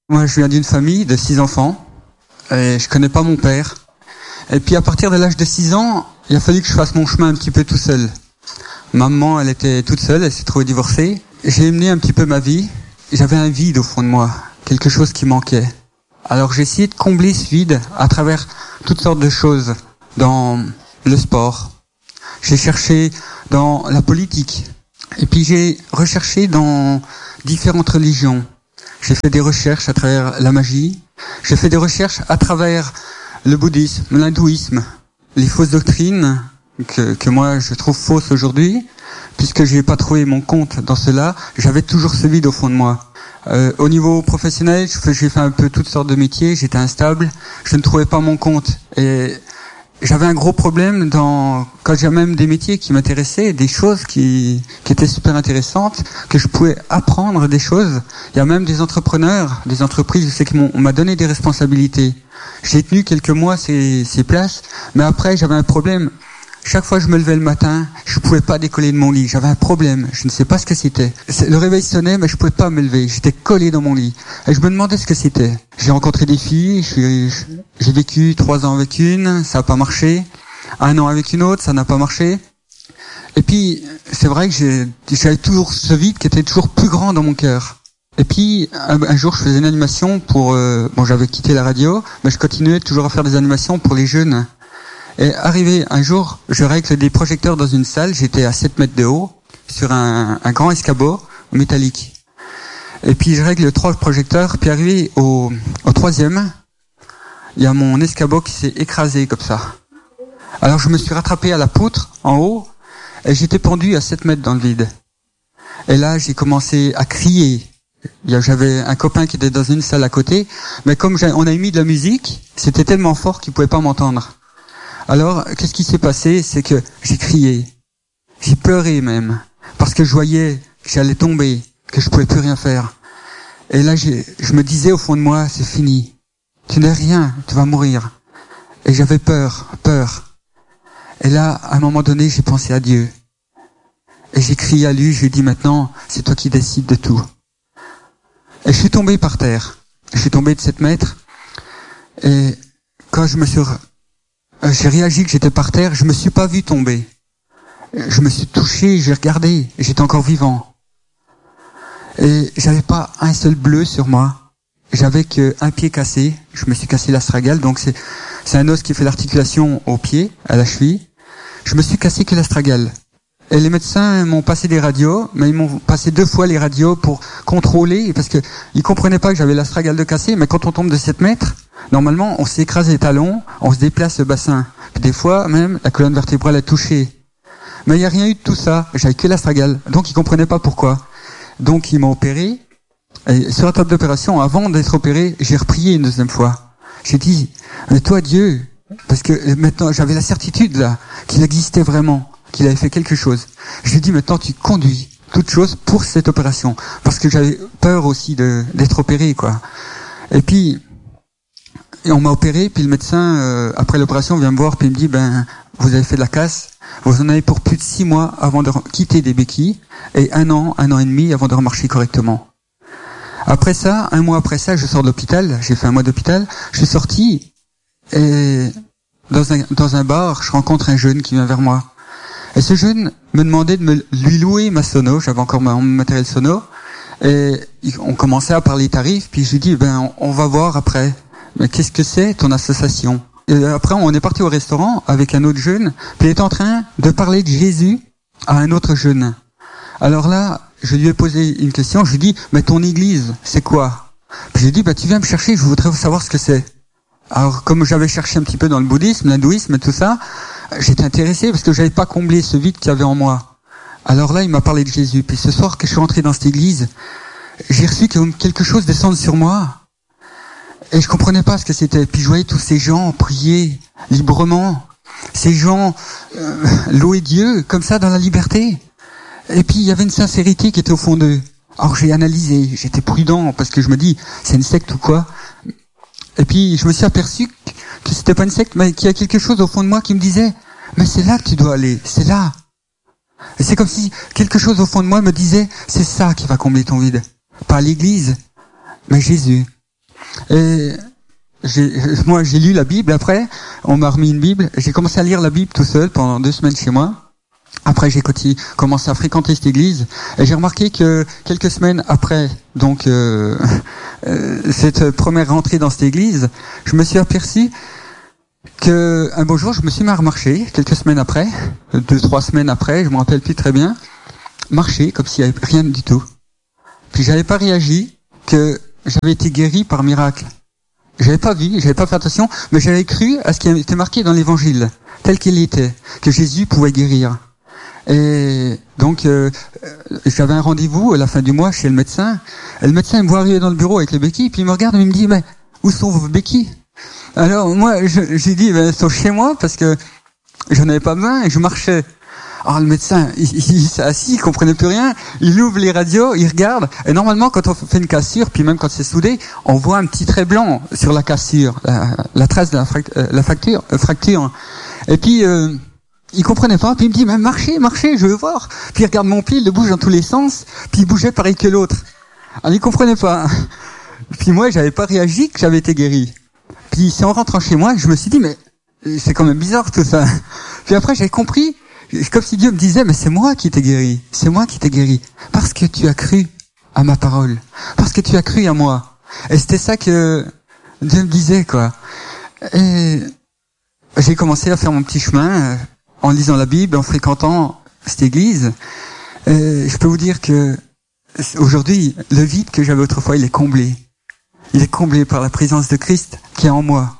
Moi, je viens d'une famille de 6 enfants et je connais pas mon père. Et puis à partir de l'âge de 6 ans, il a fallu que je fasse mon chemin un petit peu tout seul. Maman, elle était toute seule, elle s'est trouvée divorcée. J'ai mené un petit peu ma vie. J'avais un vide au fond de moi, quelque chose qui manquait. Alors j'ai essayé de combler ce vide à travers toutes sortes de choses, dans le sport. J'ai cherché dans la politique. Et puis j'ai recherché dans différentes religions. J'ai fait des recherches à travers la magie. J'ai fait des recherches à travers le bouddhisme, l'hindouisme, les fausses doctrines que moi je trouve fausses aujourd'hui, puisque j'ai pas trouvé mon compte dans cela. J'avais toujours ce vide au fond de moi. Au niveau professionnel, j'ai fait un peu toutes sortes de métiers. J'étais instable. Je ne trouvais pas mon compte et j'avais un gros problème quand j'avais même des métiers qui m'intéressaient, des choses qui étaient super intéressantes, que je pouvais apprendre des choses. Il y a même des entrepreneurs, des entreprises, je sais qu'on m'a donné des responsabilités. J'ai tenu quelques mois ces places, mais après j'avais un problème. Chaque fois que je me levais le matin, je pouvais pas décoller de mon lit. J'avais un problème. Je ne sais pas ce que c'était. Le réveil sonnait, mais je pouvais pas me lever. J'étais collé dans mon lit. Et je me demandais ce que c'était. J'ai rencontré des filles. J'ai vécu 3 ans avec une. Ça n'a pas marché. 1 an avec une autre. Ça n'a pas marché. Et puis, c'est vrai que j'avais toujours ce vide qui était toujours plus grand dans mon cœur. Et puis, un jour, je faisais une animation j'avais quitté la radio, mais je continuais toujours à faire des animations pour les jeunes. Et arrivé un jour, je règle des projecteurs dans une salle, j'étais à 7 mètres de haut, sur un grand escabeau métallique. Et puis je règle 3 projecteurs, puis arrivé au 3e, il y a mon escabeau qui s'est écrasé comme ça. Alors je me suis rattrapé à la poutre, en haut, et j'étais pendu à 7 mètres dans le vide. Et là, j'ai commencé à crier. J'avais un copain qui était dans une salle à côté, mais comme on a mis de la musique, c'était tellement fort qu'il pouvait pas m'entendre. Alors, qu'est-ce qui s'est passé? C'est que j'ai crié. J'ai pleuré même. Parce que je voyais que j'allais tomber, que je pouvais plus rien faire. Et là, je me disais au fond de moi, c'est fini. Tu n'es rien, tu vas mourir. Et j'avais peur. Et là, à un moment donné, j'ai pensé à Dieu. Et j'ai crié à lui, je lui ai dit maintenant, c'est toi qui décides de tout. Et je suis tombé par terre. Je suis tombé de 7 mètres. Et quand j'ai réagi que j'étais par terre, je me suis pas vu tomber. Je me suis touché, j'ai regardé, j'étais encore vivant. Et j'avais pas un seul bleu sur moi. J'avais qu'un pied cassé. Je me suis cassé l'astragale, donc c'est un os qui fait l'articulation au pied, à la cheville. Je me suis cassé que l'astragale. Et les médecins m'ont passé des radios, mais ils m'ont passé 2 fois les radios pour contrôler, parce que ils comprenaient pas que j'avais l'astragale de cassé, mais quand on tombe de 7 mètres, normalement, on s'écrase les talons, on se déplace le bassin. Puis des fois, même, la colonne vertébrale est touchée. Mais il n'y a rien eu de tout ça. J'avais que l'astragale. Donc, ils comprenaient pas pourquoi. Donc, ils m'ont opéré. Et sur la table d'opération, avant d'être opéré, j'ai reprié une 2e fois. J'ai dit, mais toi, Dieu, parce que maintenant, j'avais la certitude, là, qu'il existait vraiment, qu'il avait fait quelque chose. Je lui ai dit, maintenant, tu conduis toute chose pour cette opération. Parce que j'avais peur aussi d'être opéré, quoi. Et puis, on m'a opéré, puis le médecin, après l'opération, vient me voir, puis il me dit, vous avez fait de la casse, vous en avez pour plus de 6 mois avant de quitter des béquilles, et 1 an et demi avant de remarcher correctement. Après ça, 1 mois après ça, je sors de l'hôpital, j'ai fait 1 mois d'hôpital, je suis sorti, et dans un bar, je rencontre un jeune qui vient vers moi. Et ce jeune me demandait de lui louer ma sono, j'avais encore mon matériel sono, et on commençait à parler tarifs, puis je lui dis, on va voir après. Mais qu'est-ce que c'est ton association? Et après, on est parti au restaurant avec un autre jeune, puis il est en train de parler de Jésus à un autre jeune. Alors là, je lui ai posé une question, je lui ai dit, mais ton église, c'est quoi? Puis je lui ai dit, tu viens me chercher, je voudrais savoir ce que c'est. Alors, comme j'avais cherché un petit peu dans le bouddhisme, l'hindouisme et tout ça, j'étais intéressé parce que j'avais pas comblé ce vide qu'il y avait en moi. Alors là, il m'a parlé de Jésus. Puis ce soir que je suis rentré dans cette église, j'ai reçu quelque chose descendre sur moi. Et je comprenais pas ce que c'était. Puis je voyais tous ces gens prier librement. Ces gens louer Dieu comme ça dans la liberté. Et puis il y avait une sincérité qui était au fond d'eux. Alors j'ai analysé, j'étais prudent parce que je me dis, c'est une secte ou quoi? Et puis je me suis aperçu que c'était pas une secte, mais qu'il y a quelque chose au fond de moi qui me disait, mais c'est là que tu dois aller, c'est là. Et c'est comme si quelque chose au fond de moi me disait, c'est ça qui va combler ton vide. Pas l'église, mais Jésus. Et moi, j'ai lu la Bible. Après, on m'a remis une Bible. J'ai commencé à lire la Bible tout seul pendant 2 semaines chez moi. Après, j'ai commencé à fréquenter cette église. Et j'ai remarqué que quelques semaines après, donc cette première rentrée dans cette église, je me suis aperçu que un beau jour, je me suis mis à marcher. Quelques semaines après, 2-3 semaines après, je me rappelle plus très bien, marcher comme s'il y avait rien du tout. Puis j'avais pas réagi que j'avais été guéri par miracle. J'avais pas vu, j'avais pas fait attention, mais j'avais cru à ce qui était marqué dans l'évangile, tel qu'il était, que Jésus pouvait guérir. Et donc, j'avais un rendez-vous à la fin du mois chez le médecin. Et le médecin me voit arriver dans le bureau avec les béquilles, puis il me regarde et il me dit, mais où sont vos béquilles? Alors moi, j'ai dit, elles sont chez moi parce que j'en avais pas besoin et je marchais. Alors le médecin, il s'est assis, il comprenait plus rien, il ouvre les radios, il regarde, et normalement quand on fait une cassure, puis même quand c'est soudé, on voit un petit trait blanc sur la cassure, la trace de la fracture. Et puis il comprenait pas, puis il me dit, mais marchez, je veux voir. Puis il regarde mon pied, il le bouge dans tous les sens, puis il bougeait pareil que l'autre. Alors il comprenait pas. Puis moi, j'avais pas réagi que j'avais été guéri. Puis c'est en rentrant chez moi, je me suis dit, mais c'est quand même bizarre tout ça. Puis après j'ai compris, comme si Dieu me disait, mais c'est moi qui t'ai guéri, parce que tu as cru à ma parole, parce que tu as cru à moi. Et c'était ça que Dieu me disait, quoi. Et j'ai commencé à faire mon petit chemin en lisant la Bible, en fréquentant cette église. Et je peux vous dire que aujourd'hui, le vide que j'avais autrefois, il est comblé. Il est comblé par la présence de Christ qui est en moi.